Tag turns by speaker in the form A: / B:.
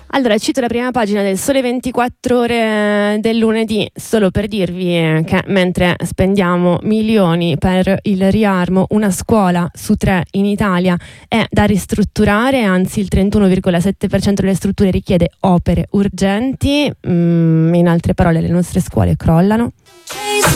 A: Allora, cito la prima pagina del Sole 24 Ore del lunedì, solo per dirvi che mentre spendiamo milioni per il riarmo, una scuola su 3 in Italia è da ristrutturare, anzi il 31,7% delle strutture richiede opere urgenti. In altre parole, le nostre scuole crollano.